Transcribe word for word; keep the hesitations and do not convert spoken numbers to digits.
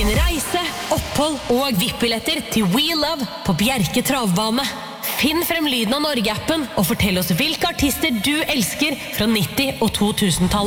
Vinn reise, opphold og V I P-billetter til We Love på Bjerke Travbane. Finn frem lyden av Norge-appen og fortell oss hvilke artister du elsker fra nitti- og to tusen-tallet.